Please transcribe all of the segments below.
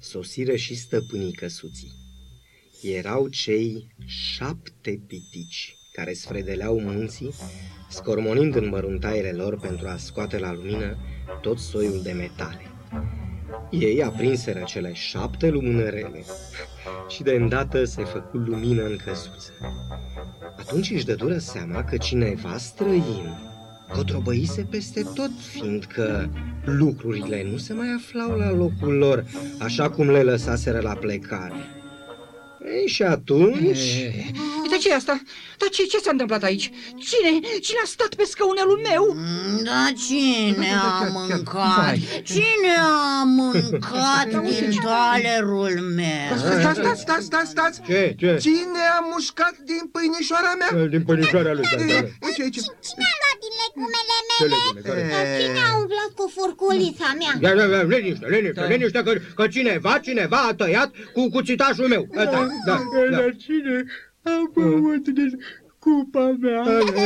sosiră și stăpânii căsuții. Erau cei 7 pitici care sfredeleau munții, scormonind în măruntaiele lor pentru a scoate la lumină tot soiul de metale. Ei aprinseră cele 7 lumânărele și de îndată se făcu lumină în căsuță. Atunci își dădură seama că cineva străin cotrobăise peste tot, fiindcă lucrurile nu se mai aflau la locul lor, așa cum le lăsaseră la plecare. Ei, și atunci... Dar ce e asta? Dar ce s-a întâmplat aici? Cine a stat pe scaunelul meu? Da, cine a mâncat? Cine a mâncat din talerul meu? Stați! Ce? Cine a mușcat din pâinișoara mea? Din pâinișoara lui, Aici. Cine a luat din legumele mele? Cine a umblat cu furculița mea? Liniște, că cineva a tăiat cu cuțitașul meu. Dar cine a băut din cupa mea?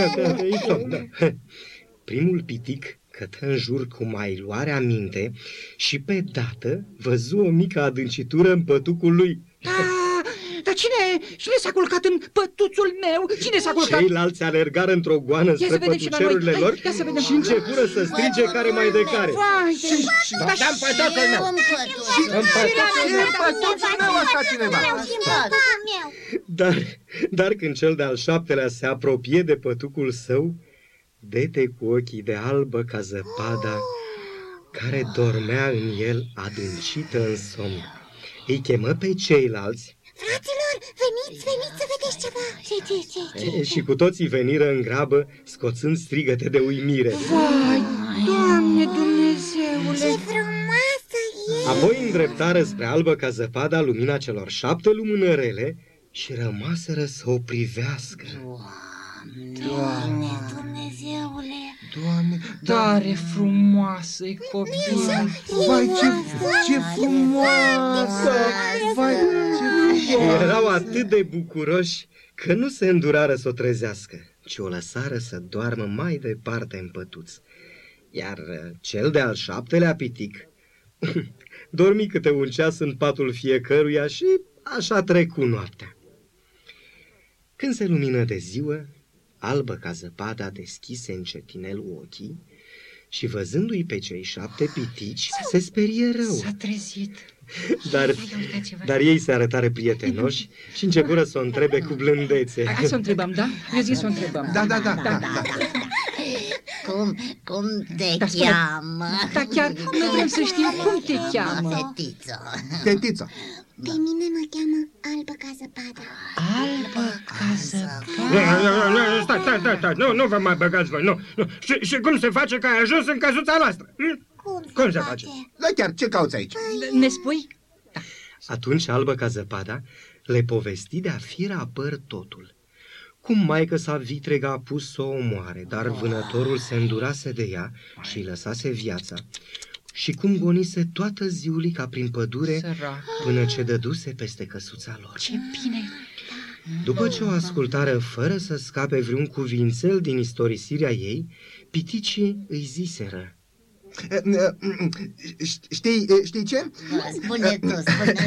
Primul pitic cătă în jur cu mai luarea minte și pe dată văzu o mică adâncitură în pătucul lui. Dar cine s-a culcat în pătuțul meu? Cine s-a culcat? Ceilalți alergară într-o goană spre pătucerurile lor și începură să strige care mai de care. Dă-mi pătuțul meu! În pătuțul meu asta cineva! Dar când cel de-al 7-lea se apropie de pătucul său, vede cu ochii de albă ca zăpada care dormea în el adâncită în somn. Îi chemă pe ceilalți. Fraților, veniți să vedeți ceva. Ce? Și cu toții veniră în grabă, scoțând strigăte de uimire. Vai, Doamne Dumnezeule! Ce frumoasă e! Apoi îndreptară spre albă ca zăpada lumina celor 7 lumânărele și rămaseră să o privească. Doamne Dumnezeule! Doamne, Tare frumoasă-i copil! vai, ce frumoasă! Vai, ce Și erau atât de bucuroși că nu se îndurară să o trezească, ci o lăsară să doarmă mai departe în pătuț. Iar cel de-al 7-lea pitic dormi câte un ceas în patul fiecăruia și așa trecu noaptea. Când se lumină de ziua, albă ca zăpada deschise încetinel ochii și văzându-i pe cei 7 pitici, se sperie rău. S-a trezit. Dar ei se arătară prietenoși și începură să o întrebe cu blândețe. Hai să o întrebăm, da? Eu zic să o întrebăm. Da. Cum te cheamă? Da, chiar, noi vrem să știm cum te cheamă. Fetiță. Pe mine mă cheamă Albă ca zăpada. Albă ca zăpada. Stai, nu vă mai băgați voi, nu. Și cum se face că ai ajuns în căsuța noastră? Cum se face? Da, chiar, ce cauți aici? Ne spui? Da. Atunci albă ca zăpada le povesti de-a fiera păr totul. Cum maică sa vitregă a pus să o omoare, dar vânătorul se îndurase de ea și îi lăsase viața. Și cum gonise toată ziulica prin pădure până ce dăduse peste căsuța lor. Ce bine! După ce o ascultară fără să scape vreun cuvințel din istorisirea ei, piticii îi ziseră. Știi ce? Spune tu.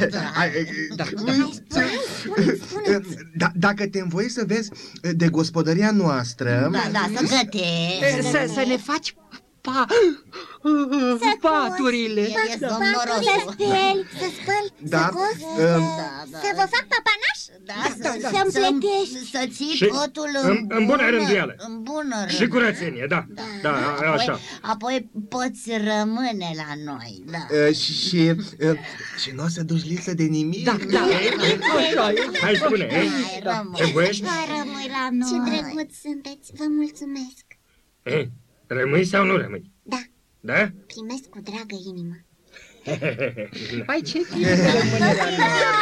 Dacă te învoie să vezi de gospodăria noastră... Da, să gătești. Să ne faci paturile. Să spăl, Da. să vă fac papanaș? Să-mi plătești. Să ții totul în bună rânduială. În bună Și curățenie, da, așa. Apoi poți rămâne la noi, da. Și nu o să duci lipsă de nimic? Da. Așa e. Hai, spune, te voiești? Rămâi la noi. Ce drăguț sunteți, vă mulțumesc. Rămâi sau nu rămâi? Da. Da? Primesc cu dragă inimă. Păi ce bine rămâne la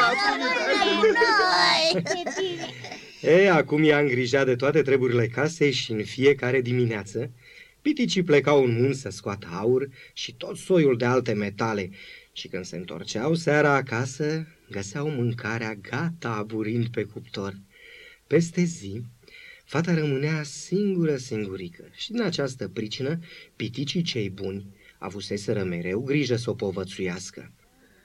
noi. Acum ea îngrija de toate treburile casei și în fiecare dimineață piticii plecau în munți să scoată aur și tot soiul de alte metale și când se întorceau seara acasă, găseau mâncarea gata aburind pe cuptor. Peste zi, fata rămânea singurică și din această pricină piticii cei buni avuseseră mereu grijă să o povățuiască.